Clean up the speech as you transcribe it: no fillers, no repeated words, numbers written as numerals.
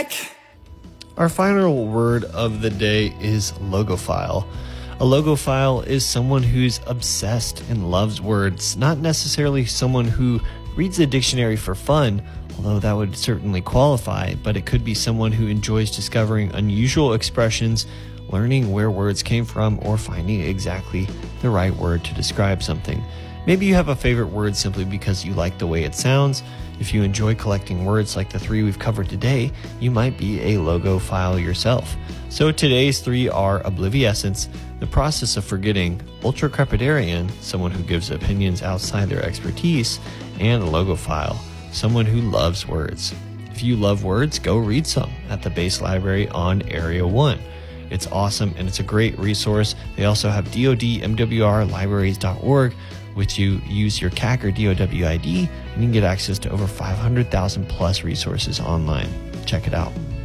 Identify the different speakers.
Speaker 1: back.
Speaker 2: Our final word of the day is logophile. A logophile is someone who's obsessed and loves words, not necessarily someone who reads the dictionary for fun, although that would certainly qualify, but it could be someone who enjoys discovering unusual expressions, learning where words came from, or finding exactly the right word to describe something. Maybe you have a favorite word simply because you like the way it sounds. If you enjoy collecting words like the 3 we've covered today, you might be a logophile yourself. So today's 3 are obliviescence, the process of forgetting, ultracrepidarian, someone who gives opinions outside their expertise, and logophile, someone who loves words. If you love words, go read some at the Base Library on Area 1. It's awesome and it's a great resource. They also have DoD-MWR-libraries.org, which you use your CAC or DOW ID, and you can get access to over 500,000 plus resources online. Check it out.